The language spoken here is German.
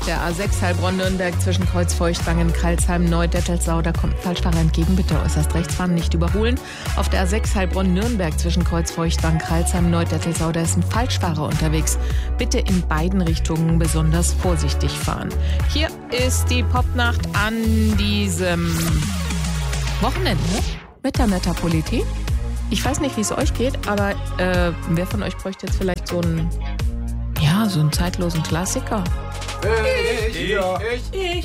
der A6 Heilbronn-Nürnberg zwischen Kreuzfeuchtwangen, Karlsheim, Neu-Dettelsau. Da kommt ein Falschfahrer entgegen. Bitte äußerst rechts fahren, nicht überholen. Auf der A6 Heilbronn-Nürnberg zwischen Kreuzfeuchtwangen, Karlsheim, Neu-Dettelsau. Da ist ein Falschfahrer unterwegs. Bitte in beiden Richtungen besonders vorsichtig fahren. Hier ist die Popnacht an diesem Wochenende mit der Metropolität. Ich weiß nicht, wie es euch geht, aber wer von euch bräuchte jetzt vielleicht so einen zeitlosen Klassiker? Ich.